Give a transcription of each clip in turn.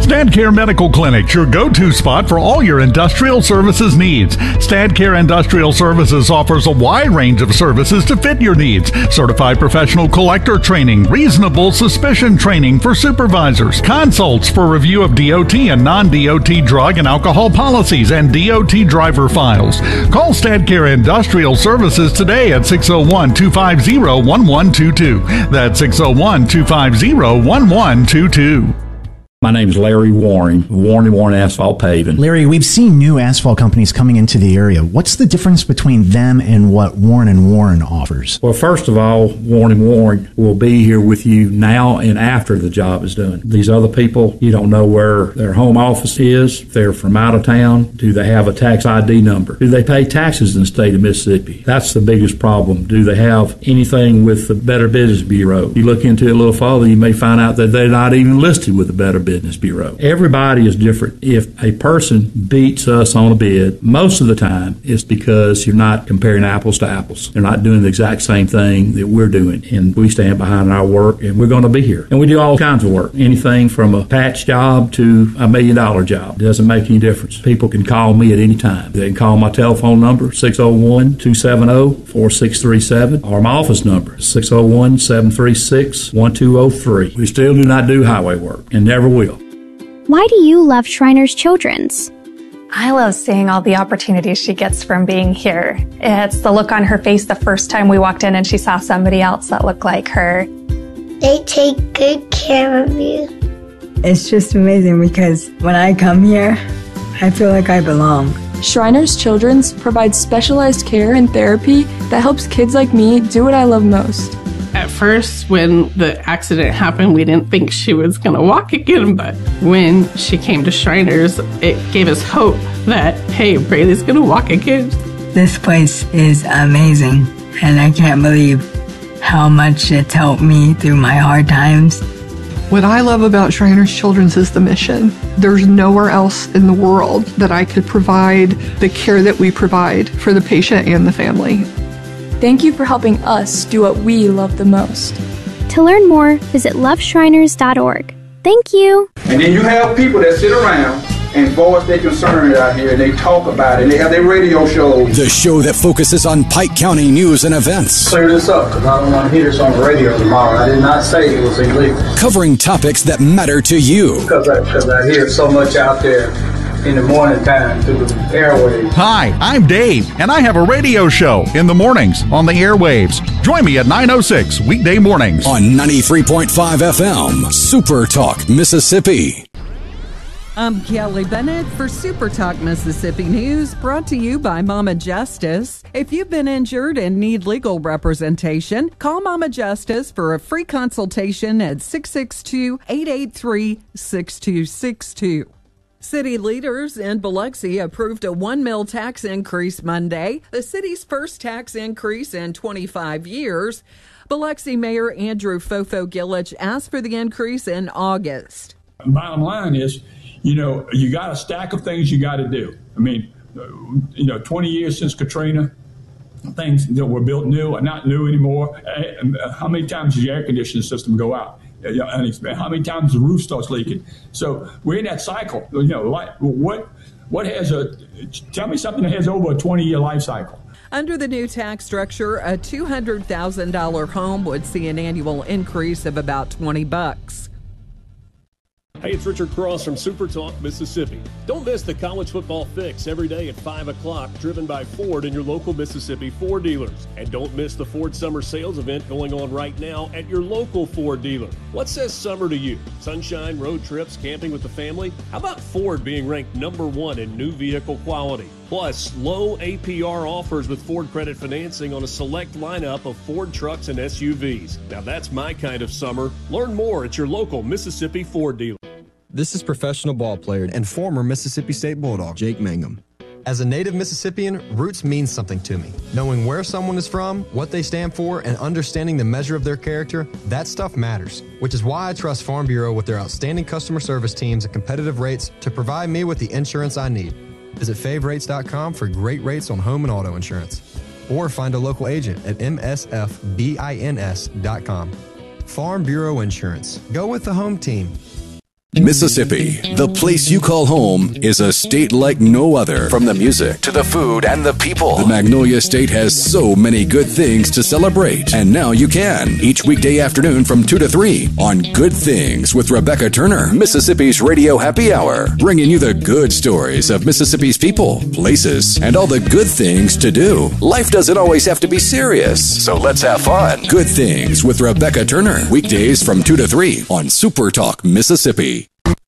StadCare Medical Clinic, your go-to spot for all your industrial services needs. StadCare Industrial Services offers a wide range of services to fit your needs. Certified professional collector training, reasonable suspicion training for supervisors, consults for review of DOT and non-DOT drug and alcohol policies, and DOT driver files. Call StadCare Industrial Services today at 601-250-1122. That's 601-250-1122. My name's Larry Warren, Warren Asphalt Paving. Larry, we've seen new asphalt companies coming into the area. What's the difference between them and what Warren & Warren offers? Well, first of all, Warren & Warren will be here with you now and after the job is done. These other people, you don't know where their home office is, if they're from out of town, do they have a tax ID number? Do they pay taxes in the state of Mississippi? That's the biggest problem. Do they have anything with the Better Business Bureau? You look into it a little further, you may find out that they're not even listed with the Better Business Bureau. Everybody is different. If a person beats us on a bid, most of the time it's because you're not comparing apples to apples. They're not doing the exact same thing that we're doing, and we stand behind our work, and we're going to be here. And we do all kinds of work, anything from a patch job to $1 million job. It doesn't make any difference. People can call me at any time. They can call my telephone number, 601-270-4637, or my office number, 601-736-1203. We still do not do highway work, and never will. Why do you love Shriners Children's? I love seeing all the opportunities she gets from being here. It's the look on her face the first time we walked in and she saw somebody else that looked like her. They take good care of you. It's just amazing because when I come here, I feel like I belong. Shriners Children's provides specialized care and therapy that helps kids like me do what I love most. At first, when the accident happened, we didn't think she was going to walk again, but when she came to Shriners, it gave us hope that, hey, Braylee's going to walk again. This place is amazing, and I can't believe how much it's helped me through my hard times. What I love about Shriners Children's is the mission. There's nowhere else in the world that I could provide the care that we provide for the patient and the family. Thank you for helping us do what we love the most. To learn more, visit loveshriners.org. Thank you. And then you have people that sit around and voice their concerns out here, and they talk about it, and they have their radio shows. The show that focuses on Pike County news and events. Clear this up, because I don't want to hear this on the radio tomorrow. I did not say it was illegal. Covering topics that matter to you. Because I hear so much out there in the morning time through the airwaves. Hi, I'm Dave, and I have a radio show in the mornings on the airwaves. Join me at 9:06 weekday mornings on 93.5 FM, Super Talk, Mississippi. I'm Kelly Bennett for Super Talk Mississippi News, brought to you by Mama Justice. If you've been injured and need legal representation, call Mama Justice for a free consultation at 662-883-6262. City leaders in Biloxi approved a 1 mil tax increase Monday, the city's first tax increase in 25 years. Biloxi Mayor Andrew Fofo Gillich asked for the increase in August. Bottom line is, you got a stack of things you got to do. I mean, 20 years since Katrina, things that were built new are not new anymore. How many times does your air conditioning system go out? How many times the roof starts leaking? So we're in that cycle. Tell me something that has over a 20-year life cycle. Under the new tax structure, a $200,000 home would see an annual increase of about $20. Hey, it's Richard Cross from Super Talk Mississippi. Don't miss the college football fix every day at 5 o'clock, driven by Ford and your local Mississippi Ford dealers. And don't miss the Ford Summer Sales event going on right now at your local Ford dealer. What says summer to you? Sunshine, road trips, camping with the family? How about Ford being ranked #1 in new vehicle quality? Plus, low APR offers with Ford credit financing on a select lineup of Ford trucks and SUVs. Now that's my kind of summer. Learn more at your local Mississippi Ford dealer. This is professional ball player and former Mississippi State Bulldog, Jake Mangum. As a native Mississippian, roots mean something to me. Knowing where someone is from, what they stand for, and understanding the measure of their character, that stuff matters. Which is why I trust Farm Bureau with their outstanding customer service teams at competitive rates to provide me with the insurance I need. Visit favrates.com for great rates on home and auto insurance. Or find a local agent at msfbins.com. Farm Bureau Insurance. Go with the home team. Mississippi, the place you call home, is a state like no other. From the music to the food and the people, the Magnolia State has so many good things to celebrate. And now you can, each weekday afternoon from 2 to 3 on Good Things with Rebecca Turner, Mississippi's Radio Happy Hour, bringing you the good stories of Mississippi's people, places, and all the good things to do. Life doesn't always have to be serious, so let's have fun. Good Things with Rebecca Turner, weekdays from 2 to 3 on Super Talk, Mississippi.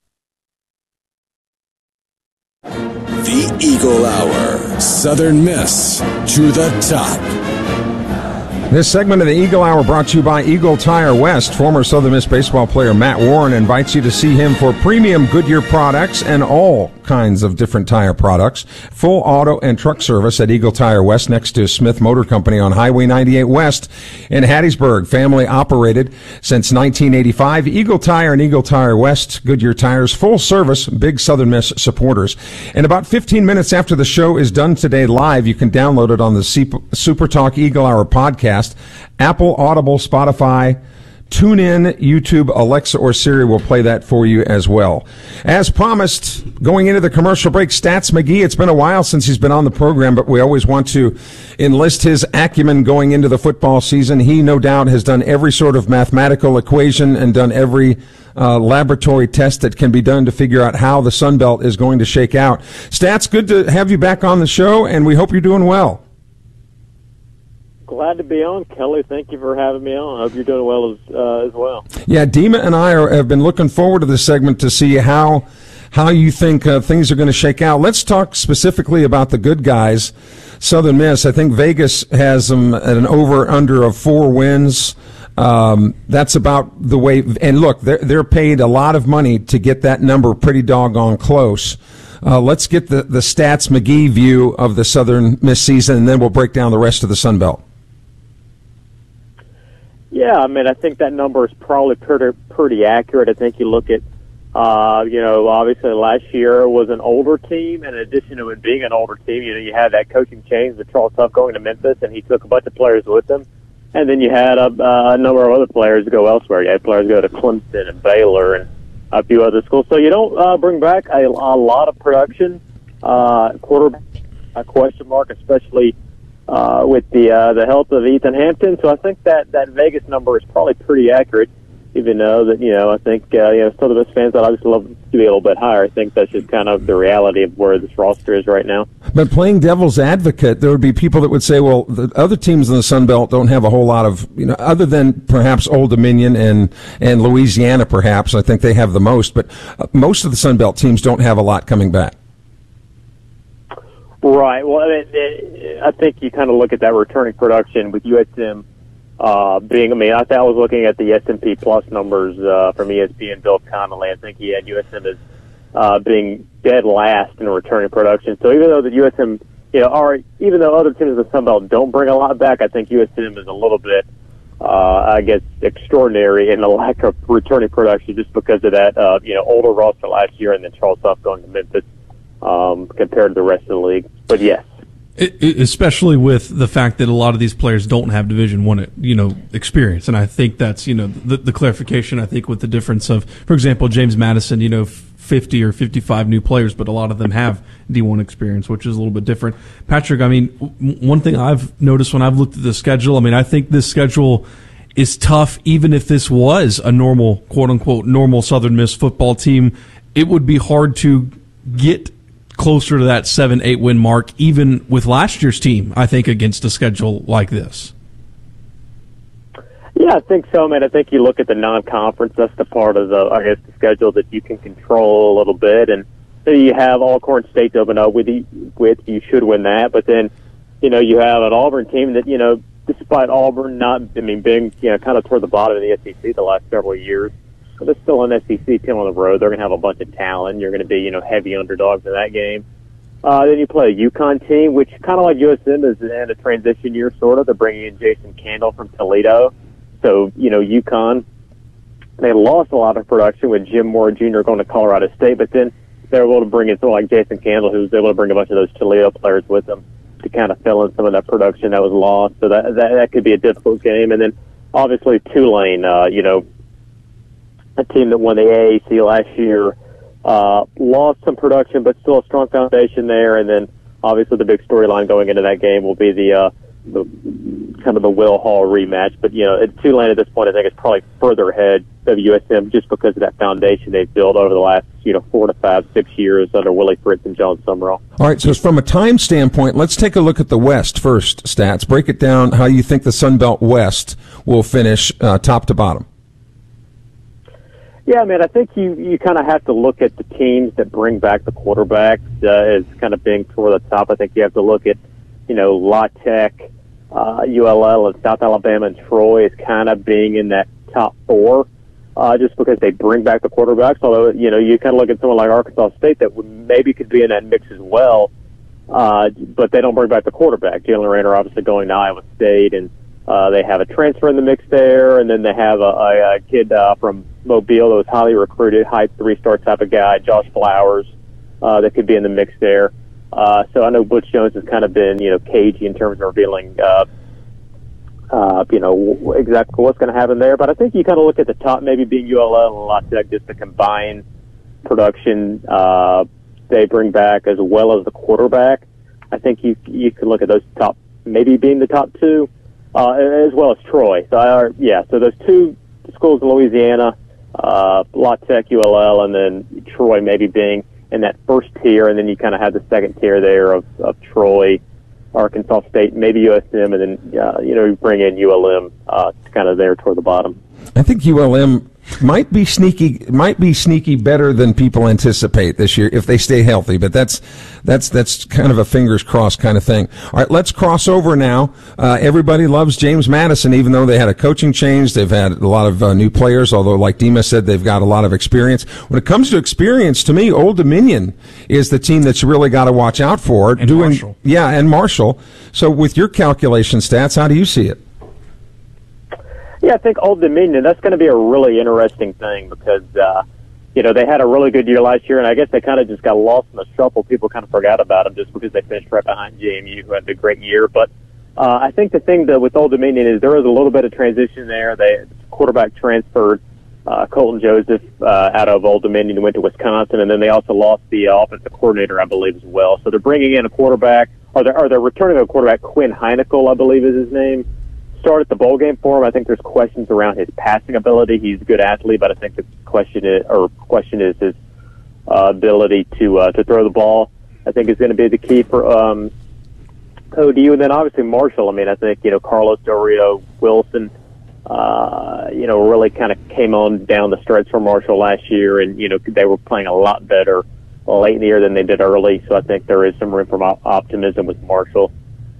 The Eagle Hour. Southern Miss to the top. This segment of the Eagle Hour brought to you by Eagle Tire West. Former Southern Miss baseball player Matt Warren invites you to see him for premium Goodyear products and all kinds of different tire products. Full auto and truck service at Eagle Tire West next to Smith Motor Company on Highway 98 West in Hattiesburg. Family operated since 1985. Eagle Tire and Eagle Tire West, Goodyear tires, full service, big Southern Miss supporters. And about 15 minutes after the show is done today live, you can download it on the Super Talk Eagle Hour podcast. Apple, Audible, Spotify, TuneIn, YouTube, Alexa, or Siri will play that for you as well. As promised, going into the commercial break, Stats McGee. It's been a while since he's been on the program, but we always want to enlist his acumen going into the football season. He, no doubt, has done every sort of mathematical equation and done every laboratory test that can be done to figure out how the Sun Belt is going to shake out. Stats, good to have you back on the show, and we hope you're doing well. Glad to be on, Kelly. Thank you for having me on. I hope you're doing well as well. Yeah, Dima and I have been looking forward to this segment to see how you think things are going to shake out. Let's talk specifically about the good guys, Southern Miss. I think Vegas has them at an over-under of 4 wins. That's about the way. And look, they're paid a lot of money to get that number pretty doggone close. Let's get the Stats McGee view of the Southern Miss season, and then we'll break down the rest of the Sun Belt. Yeah, I mean, I think that number is probably pretty accurate. I think you look at, obviously last year was an older team, and in addition to it being an older team, you had that coaching change with Charles Huff going to Memphis, and he took a bunch of players with him. And then you had a number of other players go elsewhere. You had players go to Clemson and Baylor and a few other schools. So you don't bring back a lot of production. Quarterback, a question mark, especially with the health of Ethan Hampton. So I think that Vegas number is probably pretty accurate, even though that, I think, some of those fans that obviously love to be a little bit higher. I think that's just kind of the reality of where this roster is right now. But playing devil's advocate, there would be people that would say, well, the other teams in the Sun Belt don't have a whole lot of, other than perhaps Old Dominion and Louisiana, perhaps. I think they have the most, but most of the Sun Belt teams don't have a lot coming back. Right. Well, I think you kind of look at that returning production with USM being, I was looking at the S&P Plus numbers from ESPN, Bill Connolly. I think he had USM as being dead last in returning production. So even though the USM, even though other teams in the Sun Belt don't bring a lot back, I think USM is a little bit, extraordinary in the lack of returning production just because of that, older roster last year and then Charles Huff going to Memphis. Compared to the rest of the league. But yes. Especially with the fact that a lot of these players don't have Division I, experience. And I think that's, the clarification, I think, with the difference of, for example, James Madison, 50 or 55 new players, but a lot of them have D1 experience, which is a little bit different. Patrick, one thing I've noticed when I've looked at the schedule, I think this schedule is tough even if this was a normal, quote-unquote, normal Southern Miss football team. It would be hard to get closer to that 7-8 win mark, even with last year's team, I think, against a schedule like this. Yeah, I think so, man. I think you look at the non-conference, that's the part of the schedule that you can control a little bit. And so you have Alcorn State to open up with, you should win that. But then, you have an Auburn team that, despite Auburn not, being, kind of toward the bottom of the SEC the last several years, but they're still an SEC team on the road. They're going to have a bunch of talent. You're going to be, heavy underdogs in that game. Then you play a UConn team, which kind of like USM is in a transition year, sort of. They're bringing in Jason Candle from Toledo. So, UConn, they lost a lot of production with Jim Moore Jr. going to Colorado State, but then they were able to bring in someone like Jason Candle, who was able to bring a bunch of those Toledo players with them to kind of fill in some of that production that was lost. So that could be a difficult game. And then, obviously, Tulane, a team that won the AAC last year, lost some production, but still a strong foundation there. And then obviously the big storyline going into that game will be the kind of the Will Hall rematch. But, Tulane at this point, I think, is probably further ahead of USM just because of that foundation they've built over the last, 4 to 5, 6 years under Willie Fritz and John Summerall. All right, so from a time standpoint, let's take a look at the West first, Stats. Break it down how you think the Sun Belt West will finish top to bottom. Yeah, I think you kind of have to look at the teams that bring back the quarterbacks as kind of being toward the top. I think you have to look at, La Tech, ULL, and South Alabama and Troy as kind of being in that top 4, just because they bring back the quarterbacks. Although, you kind of look at someone like Arkansas State that maybe could be in that mix as well, but they don't bring back the quarterback. Jalen Raynor obviously going to Iowa State, and they have a transfer in the mix there, and then they have a kid from Mobile that was highly recruited, high 3-star type of guy, Josh Flowers, that could be in the mix there. So I know Butch Jones has kind of been, cagey in terms of revealing, exactly what's going to happen there. But I think you kind of look at the top, maybe being ULL and La Tech, just the combined production they bring back as well as the quarterback. I think you can look at those top, maybe being the top 2, as well as Troy. So so those 2 schools in Louisiana, La Tech, ULL, and then Troy maybe being in that first tier, and then you kind of have the second tier there of Troy, Arkansas State, maybe USM, and then you bring in ULM kind of there toward the bottom. I think ULM might be sneaky better than people anticipate this year if they stay healthy, but that's kind of a fingers crossed kind of thing. All right, let's cross over now. Everybody loves James Madison, even though they had a coaching change. They've had a lot of new players, although like Dima said, they've got a lot of experience. When it comes to experience, to me, Old Dominion is the team that you really got to watch out for. And Marshall. Yeah, and Marshall. So with your calculation stats, how do you see it? Yeah, I think Old Dominion, that's going to be a really interesting thing because, they had a really good year last year, and I guess they kind of just got lost in the shuffle. People kind of forgot about them just because they finished right behind JMU, who had a great year. But I think the thing that with Old Dominion is there was a little bit of transition there. The quarterback transferred Colton Joseph out of Old Dominion and went to Wisconsin, and then they also lost the offensive coordinator, I believe, as well. So they're bringing in a quarterback, or they're returning a quarterback, Quinn Heinickel, I believe is his name. Started the bowl game for him. I think there's questions around his passing ability. He's a good athlete, but I think the question is his ability to throw the ball. I think is going to be the key for ODU, and then obviously Marshall. I think Carlos Dorio Wilson, really kind of came on down the stretch for Marshall last year, and they were playing a lot better late in the year than they did early. So I think there is some room for optimism with Marshall.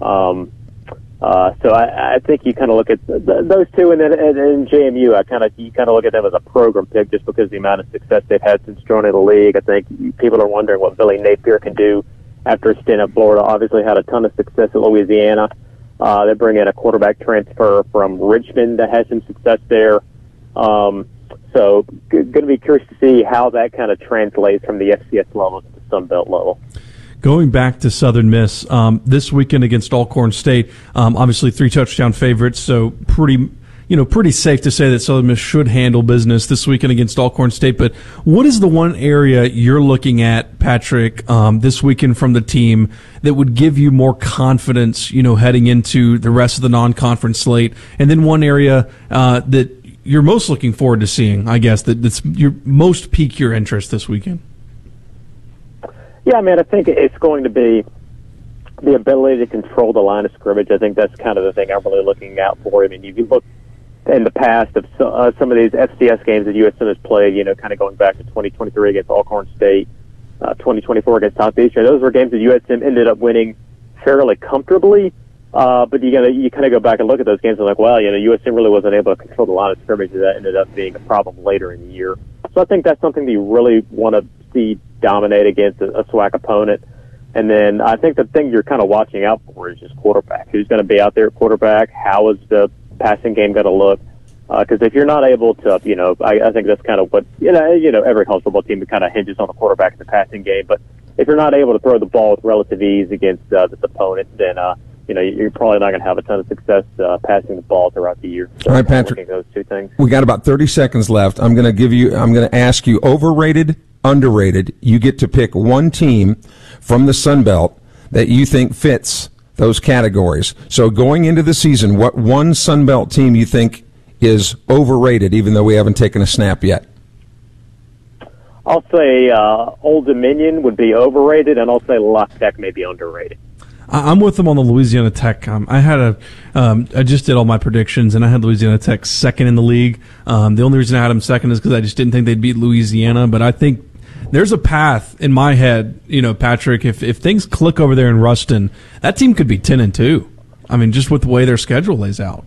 So I think you kind of look at those 2, and then in JMU, you kind of look at them as a program pick just because of the amount of success they've had since joining the league. I think people are wondering what Billy Napier can do after a stint at Florida. Obviously, had a ton of success at Louisiana. They bring in a quarterback transfer from Richmond that has some success there. So going to be curious to see how that kind of translates from the FCS level to the Sun Belt level. Going back to Southern Miss, this weekend against Alcorn State, obviously 3 touchdown favorites, so pretty safe to say that Southern Miss should handle business this weekend against Alcorn State. But what is the one area you're looking at, Patrick, this weekend from the team that would give you more confidence, heading into the rest of the non-conference slate? And then one area that you're most looking forward to seeing, I guess, that's your most pique your interest this weekend? Yeah, I think it's going to be the ability to control the line of scrimmage. I think that's kind of the thing I'm really looking out for. If you look in the past of some of these FCS games that USM has played, kind of going back to 2023 against Alcorn State, 2024 against Southeastern, those were games that USM ended up winning fairly comfortably. But you kind of go back and look at those games and like, well, USM really wasn't able to control the line of scrimmage, and that ended up being a problem later in the year. So I think that's something that you really want to see dominate against a SWAC opponent. And then I think the thing you're kind of watching out for is just quarterback. Who's going to be out there at quarterback? How is the passing game going to look? Because if you're not able to, I think that's kind of what, every college football team kind of hinges on the quarterback in the passing game. But if you're not able to throw the ball with relative ease against this opponent, then you're probably not going to have a ton of success passing the ball throughout the year. So all right, Patrick. Those two things. We got about 30 seconds left. I'm going to ask you overrated, underrated. You get to pick one team from the Sun Belt that you think fits those categories. So going into the season, what one Sun Belt team you think is overrated, even though we haven't taken a snap yet? I'll say Old Dominion would be overrated, and I'll say La Tech may be underrated. I'm with them on the Louisiana Tech. I just did all my predictions, and I had Louisiana Tech second in the league. The only reason I had them second is because I just didn't think they'd beat Louisiana. But I think there's a path in my head, Patrick. If things click over there in Ruston, that team could be 10-2. I mean, just with the way their schedule lays out.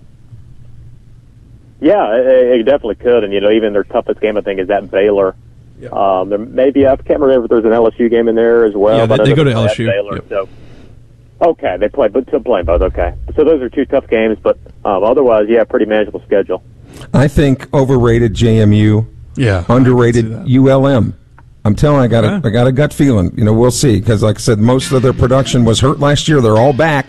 Yeah, it definitely could. And even their toughest game, I think, is at Baylor. Yeah. There maybe I can't remember if there's an LSU game in there as well. Yeah, but they go to LSU. Baylor, yep. So. Okay, they play, but still playing both. Okay, so those are two tough games, but otherwise, pretty manageable schedule. I think overrated JMU, underrated ULM. I'm telling you, I got a gut feeling. We'll see, because like I said, most of their production was hurt last year. They're all back.